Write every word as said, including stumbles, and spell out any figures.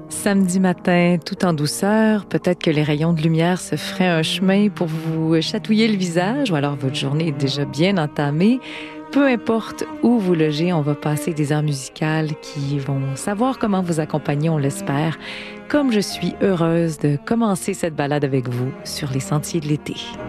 Samedi matin, tout en douceur, peut-être que les rayons de lumière se feraient un chemin pour vous chatouiller le visage, ou alors votre journée est déjà bien entamée. Peu importe où vous logez, on va passer des heures musicales qui vont savoir comment vous accompagner, on l'espère, comme je suis heureuse de commencer cette balade avec vous sur les sentiers de l'été.